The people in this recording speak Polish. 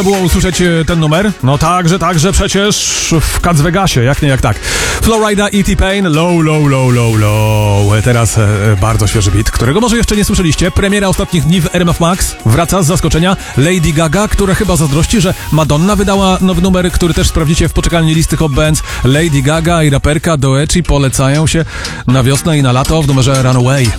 było usłyszeć ten numer? No także przecież w Cats Vegasie, jak nie jak tak. Florida i T-Pain, low. Teraz bardzo świeży beat, którego może jeszcze nie słyszeliście. Premiera ostatnich dni w RMF Max. Wraca z zaskoczenia Lady Gaga, która chyba zazdrości, że Madonna wydała nowy numer, który też sprawdzicie w poczekalni listy Hot Bands. Lady Gaga i raperka Doechii polecają się na wiosnę i na lato w numerze Runaway.